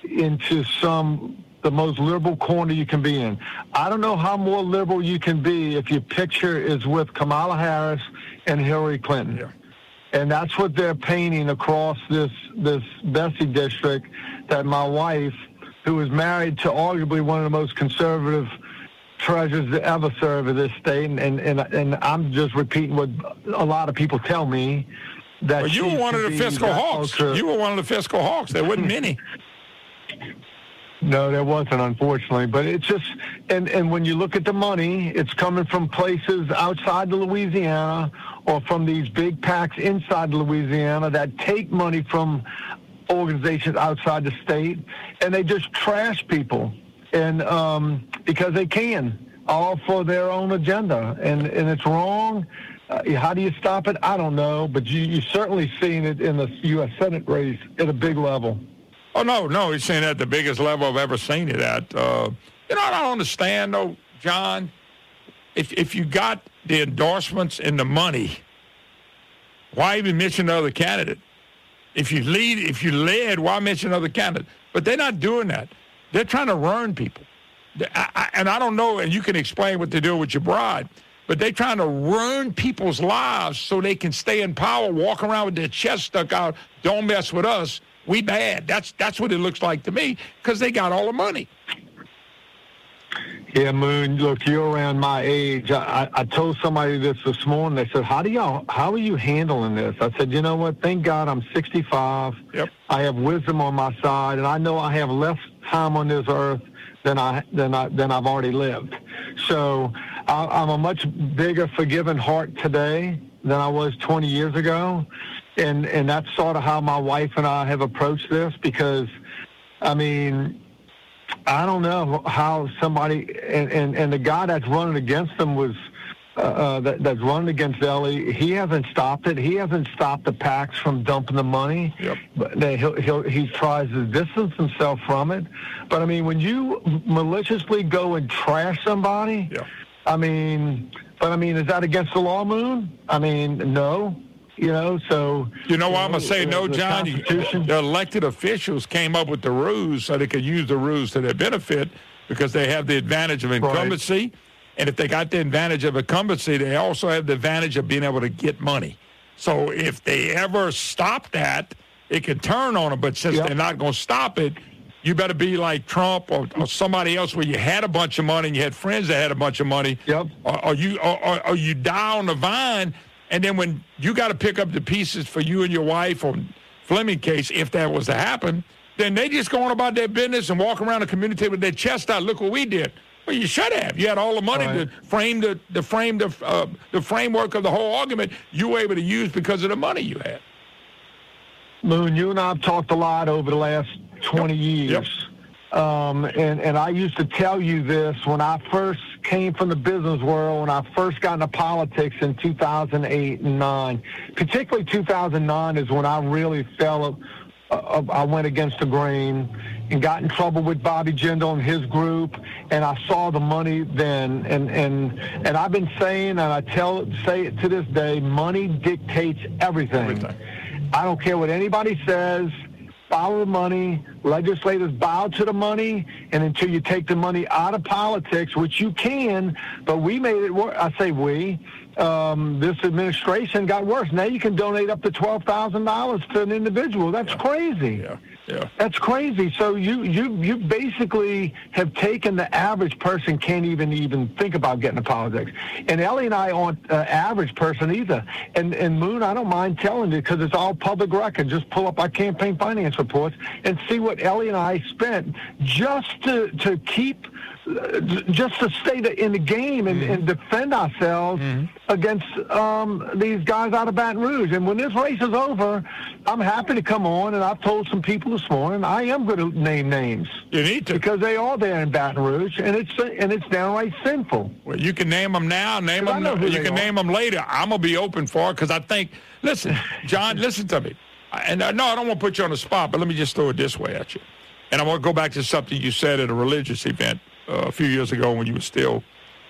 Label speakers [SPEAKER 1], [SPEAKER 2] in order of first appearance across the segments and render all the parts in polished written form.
[SPEAKER 1] into the most liberal corner you can be in. I don't know how more liberal you can be if your picture is with Kamala Harris and Hillary Clinton.
[SPEAKER 2] Yeah.
[SPEAKER 1] And that's what they're painting across this Bessie district, that my wife, who is married to arguably one of the most conservative treasures to ever serve in this state, and I'm just repeating what a lot of people tell me, that
[SPEAKER 2] well, you were one of the fiscal hawks. You were one of the fiscal hawks. There wasn't many.
[SPEAKER 1] No, there wasn't, unfortunately. But it's just, and when you look at the money, it's coming from places outside of Louisiana or from these big PACs inside Louisiana that take money from organizations outside the state, and they just trash people, and because they can, all for their own agenda, and it's wrong. How do you stop it? I don't know, but you're certainly seeing it in the U.S. Senate race at a big level.
[SPEAKER 2] Oh, no, he's saying at the biggest level I've ever seen it at. I don't understand, though, John. If you got the endorsements and the money, why even mention the other candidate? If you led, why mention other candidate? But they're not doing that. They're trying to ruin people. And I don't know, and you can explain what they're doing with your bride, but they're trying to ruin people's lives so they can stay in power, walk around with their chest stuck out, don't mess with us. We bad. That's what it looks like to me, because they got all the money.
[SPEAKER 1] Yeah, Moon, look, you're around my age. I told somebody this morning. They said, how are you handling this? I said, you know what? Thank God I'm 65.
[SPEAKER 2] Yep.
[SPEAKER 1] I have wisdom on my side, and I know I have less time on this earth than I've already lived. So I'm a much bigger, forgiving heart today than I was 20 years ago. And that's sort of how my wife and I have approached this, because, I mean, I don't know how somebody, and the guy that's running against them was, that's running against Ellie, he hasn't stopped it. He hasn't stopped the PACs from dumping the money.
[SPEAKER 2] Yep.
[SPEAKER 1] But he tries to distance himself from it. But, I mean, when you maliciously go and trash somebody,
[SPEAKER 2] yeah.
[SPEAKER 1] I mean, is that against the law, Moon? I mean, no. So...
[SPEAKER 2] You know why I'm going to say no, John? The elected officials came up with the rules so they could use the rules to their benefit, because they have the advantage of incumbency. Right. And if they got the advantage of incumbency, they also have the advantage of being able to get money. So if they ever stop that, it can turn on them. But since they're not going to stop it, you better be like Trump or somebody else where you had a bunch of money and you had friends that had a bunch of money.
[SPEAKER 1] Yep.
[SPEAKER 2] Or you die on the vine. And then when you got to pick up the pieces for you and your wife, or Fleming case, if that was to happen, then they just go on about their business and walk around the community with their chest out. Look what we did. Well, you should have. You had all the money to frame the framework of the whole argument you were able to use because of the money you had.
[SPEAKER 1] Moon, you and I have talked a lot over the last 20 years.
[SPEAKER 2] Yep.
[SPEAKER 1] And I used to tell you this when I first came from the business world, when I first got into politics in 2008 and 9. Particularly 2009 is when I really I went against the grain and got in trouble with Bobby Jindal and his group, and I saw the money then. And I've been saying, and I say it to this day, money dictates everything. I don't care what anybody says. Follow the money. Legislators bow to the money, and until you take the money out of politics, which you can, but we made it work. I say we. This administration got worse. Now you can donate up to $12,000 to an individual. That's crazy.
[SPEAKER 2] Yeah.
[SPEAKER 1] That's crazy. So you basically have taken the average person can't even think about getting into politics. And Ellie and I aren't an average person either. And Moon, I don't mind telling you because it's all public record. Just pull up our campaign finance reports and see what Ellie and I spent just to keep, just to stay in the game and defend ourselves against these guys out of Baton Rouge. And when this race is over, I'm happy to come on, and I've told some people this morning I am going to name names.
[SPEAKER 2] You need to.
[SPEAKER 1] Because they are there in Baton Rouge, and it's downright sinful.
[SPEAKER 2] Well, you can name them now, you can name them later. I'm going to be open for it because I think, listen, John, listen to me. And no, I don't want to put you on the spot, but let me just throw it this way at you. And I want to go back to something you said at a religious event a few years ago when you were still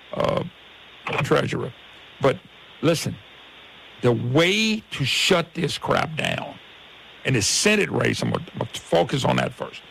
[SPEAKER 2] treasurer. But listen, the way to shut this crap down, and the Senate race, I'm going to focus on that first.